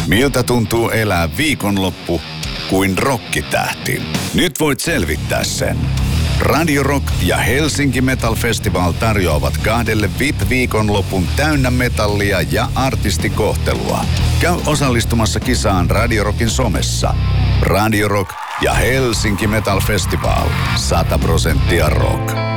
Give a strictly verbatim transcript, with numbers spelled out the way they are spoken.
Miltä tuntuu elää viikonloppu kuin rokkitähti? Nyt voit selvittää sen. Radio Rock ja Helsinki Metal Festival tarjoavat kahdelle V I P-viikonlopun täynnä metallia ja artistikohtelua. Käy osallistumassa kisaan Radio Rockin somessa. Radio Rock ja Helsinki Metal Festival. sata prosenttia rock.